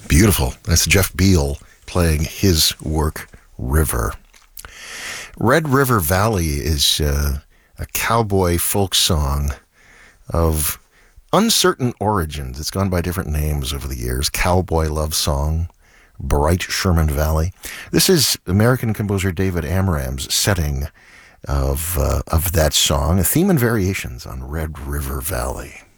Beautiful. That's Jeff Beal playing his work, River. Red River Valley is a cowboy folk song of uncertain origins. It's gone by different names over the years. Cowboy Love Song, Bright Sherman Valley. This is American composer David Amram's setting of that song, a theme and variations on Red River Valley.